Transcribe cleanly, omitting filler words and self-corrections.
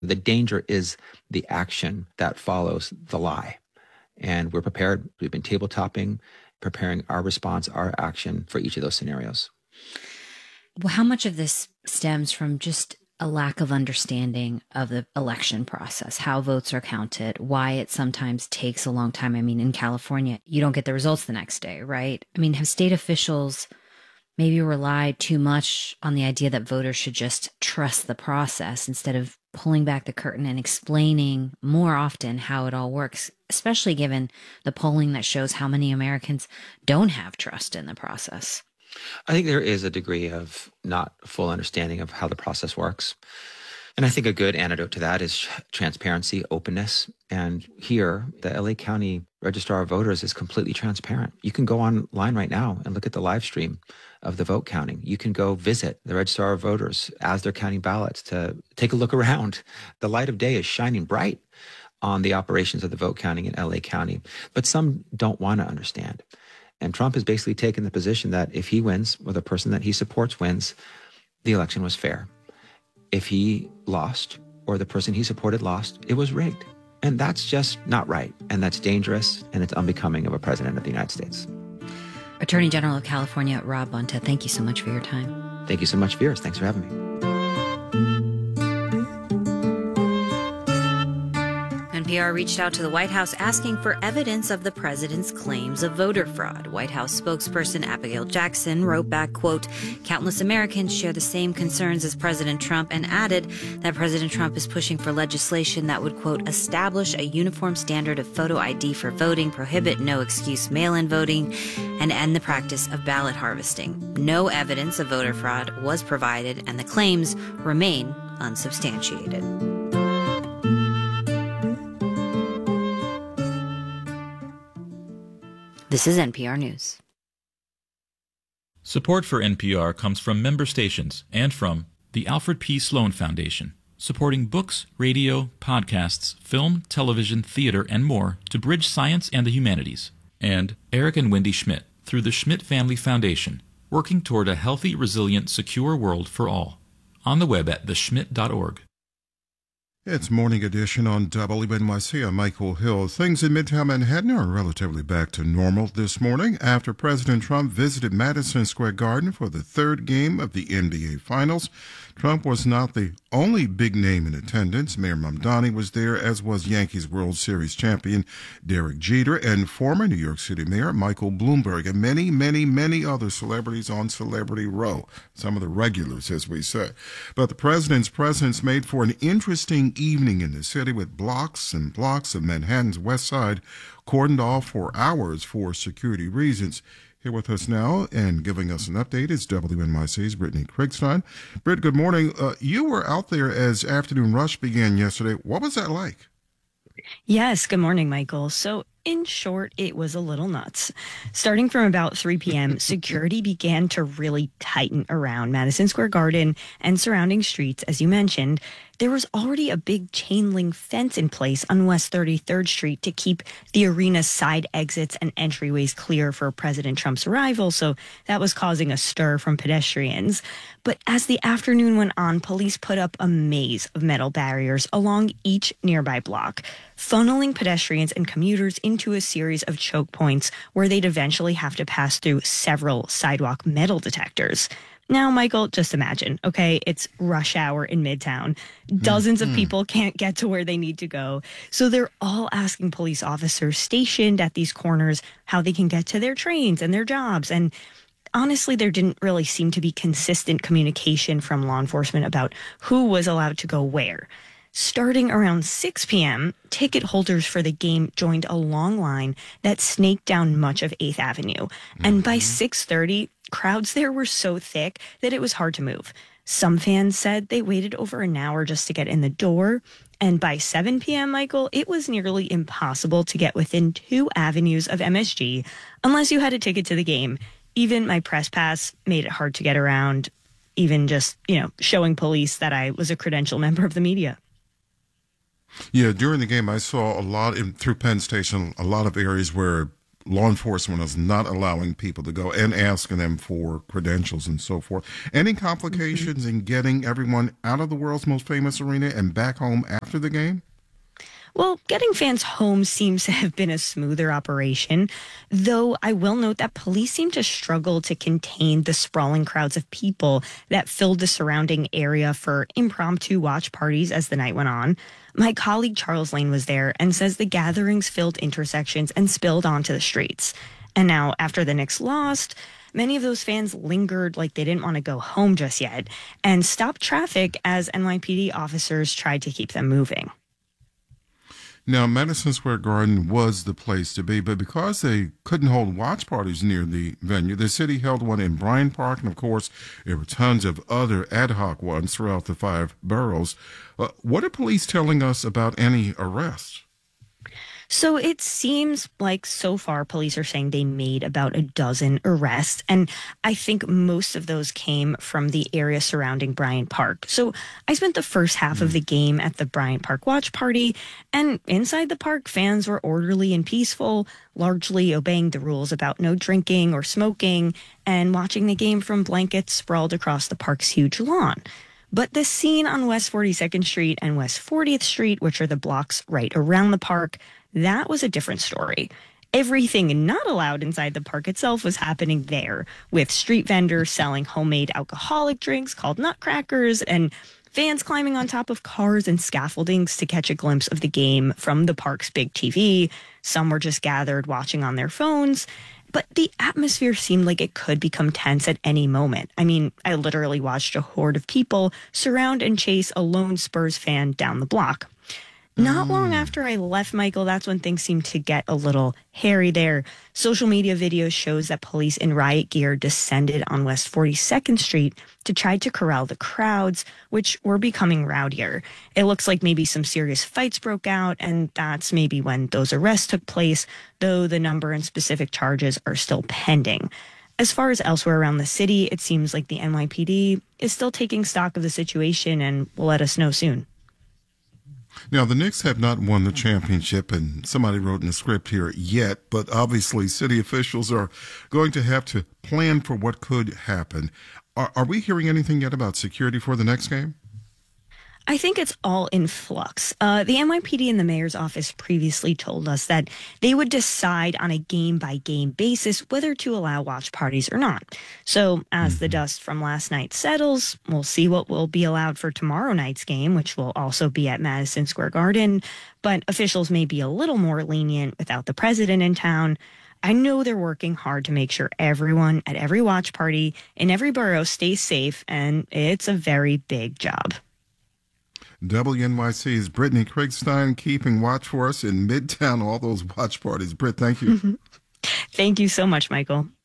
The danger is the action that follows the lie. And we're prepared. We've been tabletopping, preparing our response, our action for each of those scenarios. Well, how much of this stems from just a lack of understanding of the election process, how votes are counted, why it sometimes takes a long time? I mean, in California, you don't get the results the next day, right? I mean, have state officials maybe relied too much on the idea that voters should just trust the process instead of pulling back the curtain and explaining more often how it all works, especially given the polling that shows how many Americans don't have trust in the process? I think there is a degree of not full understanding of how the process works. And I think a good antidote to that is transparency, openness. And here, the LA County Registrar of Voters is completely transparent. You can go online right now and look at the live stream of the vote counting. You can go visit the Registrar of Voters as they're counting ballots to take a look around. The light of day is shining bright on the operations of the vote counting in LA County. But some don't want to understand. And Trump has basically taken the position that if he wins, or the person that he supports wins, the election was fair. If he lost, or the person he supported lost, it was rigged. And that's just not right. And that's dangerous, and it's unbecoming of a president of the United States. Attorney General of California, Rob Bonta, thank you so much for your time. Thank you so much, Veers. Thanks for having me. NPR reached out to the White House asking for evidence of the president's claims of voter fraud. White House spokesperson Abigail Jackson wrote back, quote, "Countless Americans share the same concerns as President Trump," and added that President Trump is pushing for legislation that would, quote, "establish a uniform standard of photo ID for voting, prohibit no-excuse mail-in voting, and end the practice of ballot harvesting." No evidence of voter fraud was provided, and the claims remain unsubstantiated. This is NPR News. Support for NPR comes from member stations and from the Alfred P. Sloan Foundation, supporting books, radio, podcasts, film, television, theater, and more to bridge science and the humanities. And Eric and Wendy Schmidt through the Schmidt Family Foundation, working toward a healthy, resilient, secure world for all. On the web at theschmidt.org. It's Morning Edition on WNYC. I'm Michael Hill. Things in Midtown Manhattan are relatively back to normal this morning after President Trump visited Madison Square Garden for the third game of the NBA Finals. Trump was not the only big name in attendance. Mayor Mamdani was there, as was Yankees World Series champion Derek Jeter and former New York City Mayor Michael Bloomberg, and many, many, many other celebrities on Celebrity Row, some of the regulars, as we say. But the president's presence made for an interesting evening in the city, with blocks and blocks of Manhattan's West Side cordoned off for hours for security reasons. Here with us now and giving us an update is WNYC's Brittany Kriegstein. Britt, good morning. You were out there as afternoon rush began yesterday. What was that like? Yes, good morning, Michael. So, in short, it was a little nuts. Starting from about 3 p.m., security began to really tighten around Madison Square Garden and surrounding streets. As you mentioned, there was already a big chain link fence in place on West 33rd Street to keep the arena's side exits and entryways clear for President Trump's arrival, so that was causing a stir from pedestrians. But as the afternoon went on, police put up a maze of metal barriers along each nearby block, funneling pedestrians and commuters into a series of choke points where they'd eventually have to pass through several sidewalk metal detectors. Now, Michael, just imagine, okay, it's rush hour in Midtown. Dozens of people can't get to where they need to go. So they're all asking police officers stationed at these corners how they can get to their trains and their jobs. And honestly, there didn't really seem to be consistent communication from law enforcement about who was allowed to go where. Starting around 6 p.m., ticket holders for the game joined a long line that snaked down much of 8th Avenue. And by 6:30, crowds there were so thick that it was hard to move. Some fans said they waited over an hour just to get in the door. And by 7 p.m., Michael, it was nearly impossible to get within 2 avenues of MSG unless you had a ticket to the game. Even my press pass made it hard to get around, even just, showing police that I was a credentialed member of the media. Yeah, during the game, I saw a lot through Penn Station, a lot of areas where law enforcement is not allowing people to go and asking them for credentials and so forth. Any complications in getting everyone out of the world's most famous arena and back home after the game? Well, getting fans home seems to have been a smoother operation, though I will note that police seem to struggle to contain the sprawling crowds of people that filled the surrounding area for impromptu watch parties as the night went on. My colleague Charles Lane was there and says the gatherings filled intersections and spilled onto the streets. And now, after the Knicks lost, many of those fans lingered like they didn't want to go home just yet and stopped traffic as NYPD officers tried to keep them moving. Now, Madison Square Garden was the place to be, but because they couldn't hold watch parties near the venue, the city held one in Bryant Park, and of course, there were tons of other ad hoc ones throughout the 5 boroughs. What are police telling us about any arrests? So it seems like so far police are saying they made about a dozen arrests, and I think most of those came from the area surrounding Bryant Park. So I spent the first half of the game at the Bryant Park watch party, and inside the park, fans were orderly and peaceful, largely obeying the rules about no drinking or smoking, and watching the game from blankets sprawled across the park's huge lawn. But the scene on West 42nd Street and West 40th Street, which are the blocks right around the park, that was a different story. Everything not allowed inside the park itself was happening there, with street vendors selling homemade alcoholic drinks called nutcrackers and fans climbing on top of cars and scaffoldings to catch a glimpse of the game from the park's big TV. Some were just gathered watching on their phones. But the atmosphere seemed like it could become tense at any moment. I mean, I literally watched a horde of people surround and chase a lone Spurs fan down the block. Not long after I left, Michael, that's when things seemed to get a little hairy there. Social media videos shows that police in riot gear descended on West 42nd Street to try to corral the crowds, which were becoming rowdier. It looks like maybe some serious fights broke out, and that's maybe when those arrests took place, though the number and specific charges are still pending. As far as elsewhere around the city, it seems like the NYPD is still taking stock of the situation and will let us know soon. Now, the Knicks have not won the championship, and somebody wrote in the script here yet, but obviously city officials are going to have to plan for what could happen. Are we hearing anything yet about security for the next game? I think it's all in flux. The NYPD and the mayor's office previously told us that they would decide on a game-by-game basis whether to allow watch parties or not. So as the dust from last night settles, we'll see what will be allowed for tomorrow night's game, which will also be at Madison Square Garden. But officials may be a little more lenient without the president in town. I know they're working hard to make sure everyone at every watch party in every borough stays safe, and it's a very big job. WNYC's Brittany Kriegstein keeping watch for us in Midtown, all those watch parties. Britt, thank you. Thank you so much, Michael.